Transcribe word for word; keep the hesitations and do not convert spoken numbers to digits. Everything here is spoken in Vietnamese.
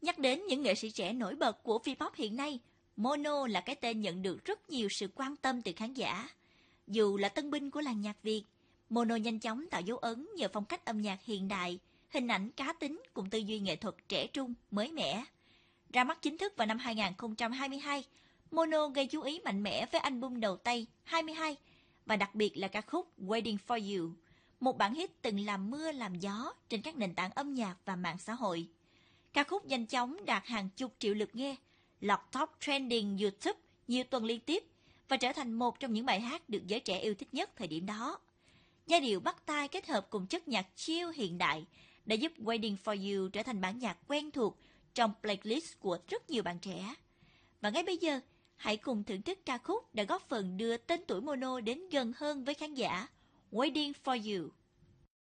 Nhắc đến những nghệ sĩ trẻ nổi bật của V-pop hiện nay, Mono là cái tên nhận được rất nhiều sự quan tâm từ khán giả. Dù là tân binh của làng nhạc Việt, Mono nhanh chóng tạo dấu ấn nhờ phong cách âm nhạc hiện đại, hình ảnh cá tính cùng tư duy nghệ thuật trẻ trung, mới mẻ. Ra mắt chính thức vào năm hai không hai hai, Mono gây chú ý mạnh mẽ với album đầu tay hai mươi hai và đặc biệt là ca khúc Waiting for You, một bản hit từng làm mưa làm gió trên các nền tảng âm nhạc và mạng xã hội. Ca khúc nhanh chóng đạt hàng chục triệu lượt nghe, lọt top trending YouTube nhiều tuần liên tiếp và trở thành một trong những bài hát được giới trẻ yêu thích nhất thời điểm đó. Giai điệu bắt tai kết hợp cùng chất nhạc chill hiện đại đã giúp Waiting for You trở thành bản nhạc quen thuộc trong playlist của rất nhiều bạn trẻ. Và ngay bây giờ, hãy cùng thưởng thức ca khúc đã góp phần đưa tên tuổi Mono đến gần hơn với khán giả, Waiting for You.